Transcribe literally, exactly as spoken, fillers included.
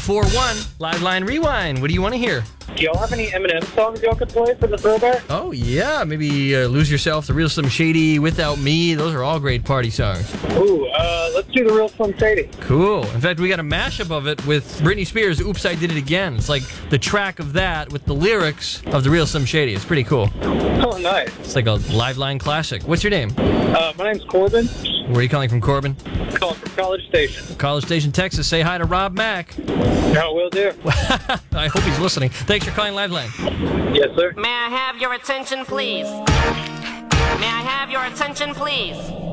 four one. Live Line Rewind. What do you want to hear? Do y'all have any Eminem songs y'all could play for the throwback? Oh, yeah. Maybe uh, Lose Yourself, The Real Slim Shady, Without Me. Those are all great party songs. Ooh, uh, let's do The Real Slim Shady. Cool. In fact, we got a mashup of it with Britney Spears' Oops, I Did It Again. It's like the track of that with the lyrics of The Real Slim Shady. It's pretty cool. Oh, nice. It's like a Live Line classic. What's your name? Uh, my name's Corbin. Where are you calling from, Corbin? Calling from College Station. College Station, Texas. Say hi to Rob Mack. No, will do. I hope he's listening. Thanks for calling Live Line. Yes, sir. May I have your attention, please? May I have your attention, please?